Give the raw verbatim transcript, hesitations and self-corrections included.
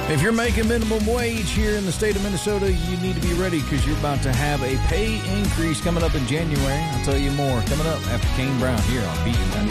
If you're making minimum wage here in the state of Minnesota, you need to be ready because you're about to have a pay increase coming up in January. I'll tell you more coming up after Kane Brown here on Beat United.